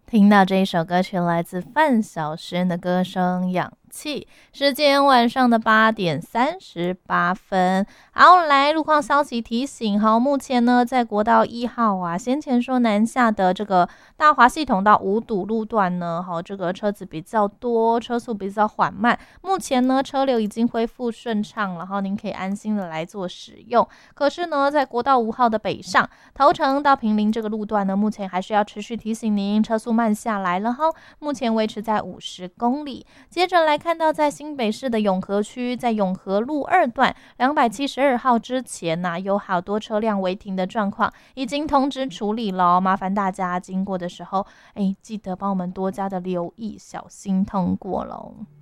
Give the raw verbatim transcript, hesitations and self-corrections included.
听到这一首歌曲来自范晓萱的歌声《氧气》，时间晚上的八点三十八分。好，来路况消息提醒，好，目前呢在国道一号啊，先前说南下的这个大华系统到五堵路段呢，好，这个车子比较多，车速比较缓慢，目前呢车流已经恢复顺畅了，然后您可以安心的来做使用。可是呢在国道五号的北上头城到坪林这个路段呢，目前还是要持续提醒您车速慢下来了哈，目前维持在五十公里。接着来看到在新北市的永和区，在永和路二段两百七十二号之前呢、啊，有好多车辆违停的状况，已经通知处理了，麻烦大家经过的时候，哎，记得帮我们多加的留意，小心通过喽。